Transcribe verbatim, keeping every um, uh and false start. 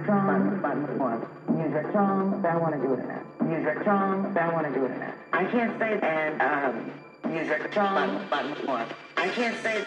strong, but more. Music strong, but I want to do it in that. Music strong, but I want to do it in that. I can't say and um, music strong, but more. I can't say